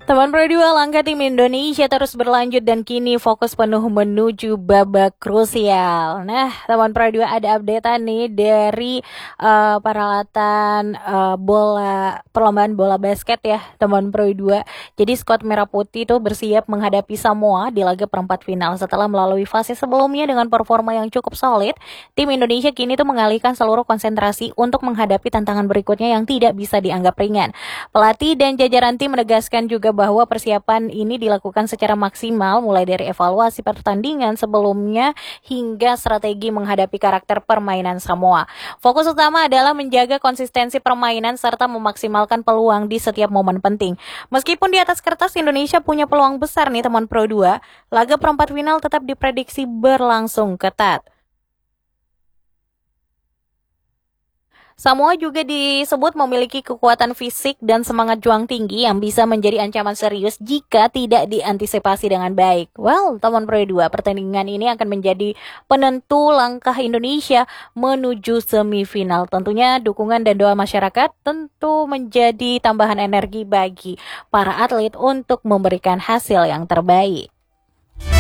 Teman Pro 2, langkah tim Indonesia terus berlanjut dan kini fokus penuh menuju babak krusial. Nah, teman Pro 2, ada updatean nih dari peralatan perlombaan bola basket ya, teman Pro 2. Jadi skuad Merah Putih itu bersiap menghadapi Samoa di laga perempat final. Setelah melalui fase sebelumnya dengan performa yang cukup solid, tim Indonesia kini tuh mengalihkan seluruh konsentrasi untuk menghadapi tantangan berikutnya yang tidak bisa dianggap ringan. Pelatih dan jajaran tim menegaskan juga bahwa persiapan ini dilakukan secara maksimal mulai dari evaluasi pertandingan sebelumnya hingga strategi menghadapi karakter permainan Samoa. Fokus utama adalah menjaga konsistensi permainan serta memaksimalkan peluang di setiap momen penting. Meskipun di atas kertas Indonesia punya peluang besar nih teman Pro 2, laga perempat final tetap diprediksi berlangsung ketat. Samoa juga disebut memiliki kekuatan fisik dan semangat juang tinggi yang bisa menjadi ancaman serius jika tidak diantisipasi dengan baik. Well, teman Pro 2, pertandingan ini akan menjadi penentu langkah Indonesia menuju semifinal. Tentunya dukungan dan doa masyarakat tentu menjadi tambahan energi bagi para atlet untuk memberikan hasil yang terbaik.